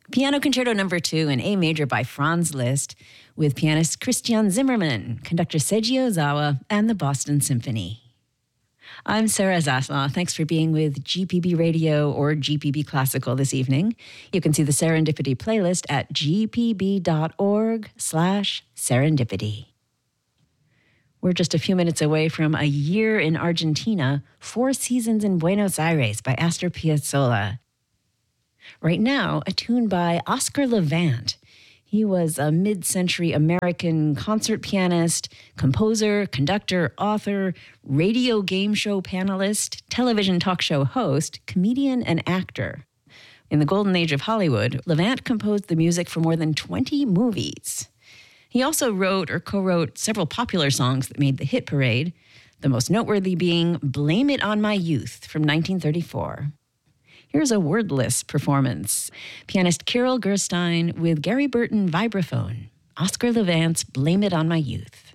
Piano Concerto No. 2 in A major by Franz Liszt with pianist Christian Zimmermann, conductor Seiji Ozawa, and the Boston Symphony. I'm Sarah Zaslaw. Thanks for being with GPB Radio or GPB Classical this evening. You can see the Serendipity playlist at gpb.org/serendipity. We're just a few minutes away from A Year in Argentina, 4 Seasons in Buenos Aires by Astor Piazzolla. Right now, a tune by Oscar Levant. He was a mid-century American concert pianist, composer, conductor, author, radio game show panelist, television talk show host, comedian, and actor. In the golden age of Hollywood, Levant composed the music for more than 20 movies. He also wrote or co-wrote several popular songs that made the hit parade, the most noteworthy being Blame It on My Youth from 1934. Here's a wordless performance. Pianist Kirill Gerstein with Gary Burton vibraphone. Oscar Levant's Blame It on My Youth.